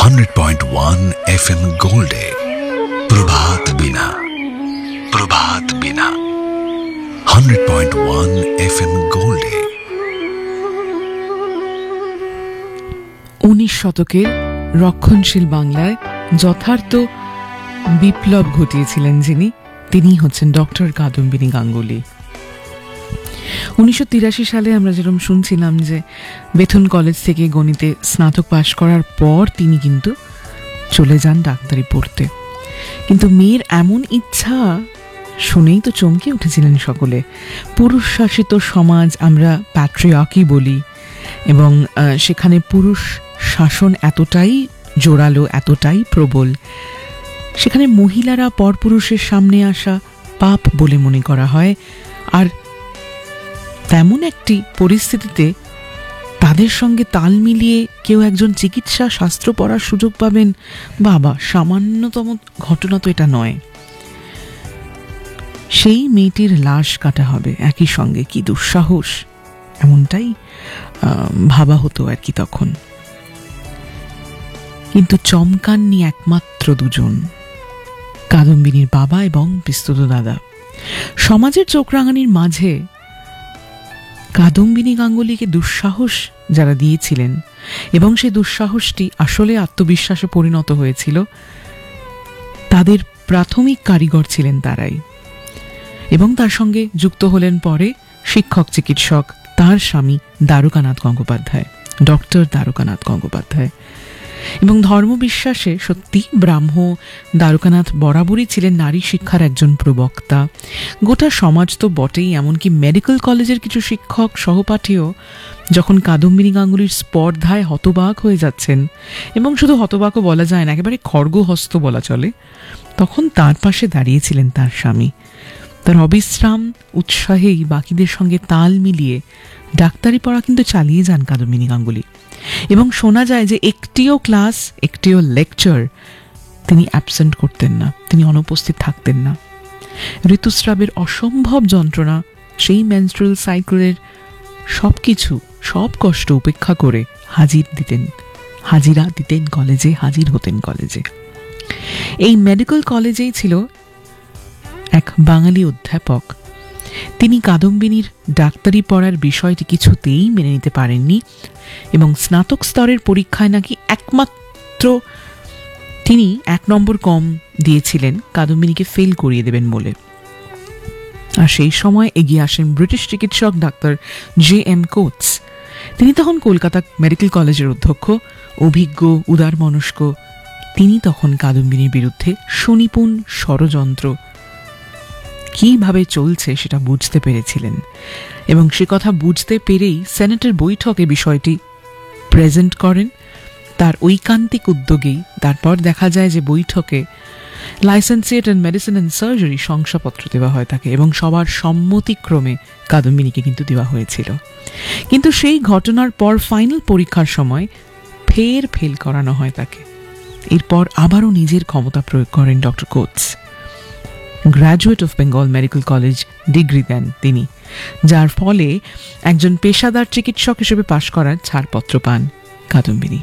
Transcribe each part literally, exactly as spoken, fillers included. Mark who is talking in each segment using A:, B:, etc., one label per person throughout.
A: Hundred point one FM गोल्डे प्रभात बिना प्रभात बिना hundred point one FM गोल्डे।
B: উনিশ শতকের রক্ষণশীল বাংলায় যথার্থ বিপ্লব ঘটিয়েছিলেন যিনি, তিনি হচ্ছেন ডক্টর কাদম্বিনী গাঙ্গুলি। উনিশশো তিরাশি সালে আমরা যেরকম শুনছিলাম যে বেথুন কলেজ থেকে গণিতে স্নাতক পাশ করার পর তিনি কিন্তু চলে যান ডাক্তারি পড়তে, কিন্তু মেয়ের এমন ইচ্ছা শুনেই তো চমকে উঠেছিলেন সকলে। পুরুষ শাসিত সমাজ আমরা প্যাট্রিয়ার্কি বলি, এবং সেখানে পুরুষ শাসন এতটাই জোরালো, এতটাই প্রবল, সেখানে মহিলারা পরপুরুষের সামনে আসা পাপ বলে মনে করা হয়। আর তেমন একটি পরিস্থিতিতে তাদের সঙ্গে তাল মিলিয়ে কেউ একজন চিকিৎসা শাস্ত্র পড়ার সুযোগ পাবেন, বাবা সামান্যতম ঘটনা তো এটা নয়। সেই মেয়েটির লাশ কাটা হবে একই সঙ্গে, কি দুঃসাহস, এমনটাই ভাবা হতো আর কি তখন। কিন্তু চমকাননি একমাত্র দুজন, কাদম্বিনীর বাবা এবং পিস্তুত দাদা। সমাজের চোখ রাঙানির মাঝে কাদম্বিনী গাঙ্গুলিকে দুঃসাহস যারা দিয়েছিলেন, এবং সেই দুঃসাহসটি আসলে আত্মবিশ্বাসে পরিণত হয়েছিল, তাদের প্রাথমিক কারিগর ছিলেন তারাই। এবং তার সঙ্গে যুক্ত হলেন পরে শিক্ষক চিকিৎসক তার স্বামী দ্বারকানাথ গঙ্গোপাধ্যায়, ডক্টর দ্বারকানাথ গঙ্গোপাধ্যায়। এবং ধর্মবিশ্বাসে সত্যি ব্রাহ্ম দ্বারকানাথ বরাবরই ছিলেন নারী শিক্ষার একজন প্রবক্তা। গোটা সমাজ তো বটেই, এমনকি মেডিকেল কলেজের কিছু শিক্ষক সহপাঠীও যখন কাদম্বিনী গাঙ্গুলির স্পর্ধায় হতবাক হয়ে যাচ্ছেন, এবং শুধু হতবাকও বলা যায় না, একেবারে খড়গহস্ত বলা চলে, তখন তার পাশে দাঁড়িয়েছিলেন তার স্বামী। তার অবিশ্রাম উৎসাহেই বাকিদের সঙ্গে তাল মিলিয়ে ডাক্তারি পড়া কিন্তু চালিয়ে যান কাদম্বিনী গাঙ্গুলি। এবং শোনা যায় যে একটিও ক্লাস, একটিও লেকচার তিনি অ্যাবসেন্ট করতেন না, তিনি অনুপস্থিত থাকতেন না। ঋতুস্রাবের অসম্ভব যন্ত্রণা, সেই মেনস্ট্রুয়াল সাইকেলের সব কিছু, সব কষ্ট উপেক্ষা করে হাজির দিতেন, হাজিরা দিতেন কলেজে, হাজির হতেন কলেজে। এই মেডিকেল কলেজেই ছিল এক বাঙালি অধ্যাপক, তিনি কাদম্বিনীর ডাক্তারি পড়ার বিষয়টি কিছুতেই মেনে নিতে পারেননি, এবং স্নাতক স্তরের পরীক্ষায় নাকি একমাত্র তিনি এক নম্বর কম দিয়েছিলেন কাদম্বিনীকে ফেল করিয়ে দেবেন বলে। আর সেই সময় এগিয়ে আসেন ব্রিটিশ চিকিৎসক ডাক্তার জে এম কোটস। তিনি তখন কলকাতা মেডিকেল কলেজের অধ্যক্ষ, অভিজ্ঞ, উদারমনস্ক। তিনি তখন কাদম্বিনীর বিরুদ্ধে সুনিপুণ ষড়যন্ত্র কিভাবে চলছে সেটা বুঝতে পেরেছিলেন, এবং সে কথা বুঝতে পেরেই সেনেটের বৈঠকে বিষয়টি প্রেজেন্ট করেন তার ঐকান্তিক উদ্যোগেই। তারপর দেখা যায় যে বৈঠকে লাইসেন্সিয়েট ইন মেডিসিন অ্যান্ড সার্জারি শংসাপত্র দেওয়া হয় তাকে, এবং সবার সম্মতিক্রমে কাদম্বিনীকে কিন্তু দেওয়া হয়েছিল। কিন্তু সেই ঘটনার পর ফাইনাল পরীক্ষার সময় ফের ফেল করানো হয় তাকে। এরপর আবারও নিজের ক্ষমতা প্রয়োগ করেন doctor quotes. Graduate of Bengal medical college degree দেন তিনি, যার ফলে একজন পেশাদার চিকিৎসক হিসেবে পাশ করার ছাড়পত্র পান কাদম্বিনী।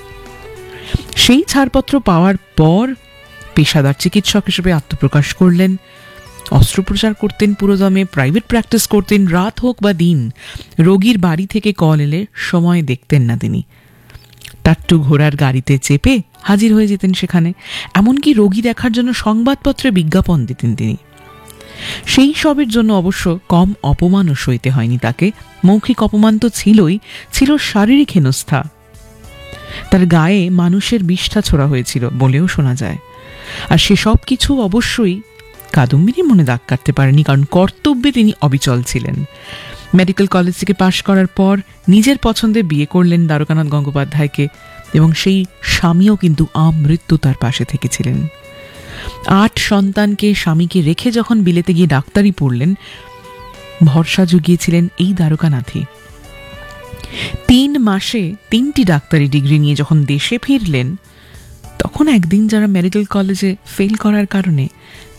B: সেই ছাড়পত্র পাওয়ার পর পেশাদার চিকিৎসক হিসেবে আত্মপ্রকাশ করলেন, অস্ত্রোপচার করতেন পুরোদমে, প্রাইভেট প্র্যাকটিস করতেন, রাত হোক বা দিন। রোগীর বাড়ি থেকে কল এলে সময় দেখতেন না তিনি, টাট্টু ঘোড়ার গাড়িতে চেপে হাজির হয়ে যেতেন সেখানে। এমনকি রোগী দেখার জন্য সংবাদপত্রে বিজ্ঞাপন দিতেন তিনি। সেই সবের জন্য অবশ্য কম অপমানও সইতে হয়নি তাকে। মৌখিক অপমান তো ছিলই, ছিল শারীরিক হেনস্থা। তার গায়ে মানুষের বিষ্ঠা ছোড়া হয়েছিল বলেও শোনা যায়। আর সেসব কিছু অবশ্যই কাদম্বিনী মনে দাগ কাটতে পারেনি, কারণ কর্তব্যে তিনি অবিচল ছিলেন। মেডিকেল কলেজ থেকে পাশ করার পর নিজের পছন্দে বিয়ে করলেন দ্বারকানাথ গঙ্গোপাধ্যায়কে, এবং সেই স্বামীও কিন্তু আমৃত্যু তার পাশে থেকেছিলেন। আট সন্তানকে স্বামীকে রেখে যখন বিলেতে গিয়ে ডাক্তারি পড়লেন, ভরসা জুগিয়েছিলেন এই দ্বারকানাথই। তিন মাসে তিনটি ডাক্তারি ডিগ্রি নিয়ে যখন দেশে ফিরলেন, তখন একদিন যারা মেডিকেল কলেজে ফেল করার কারণে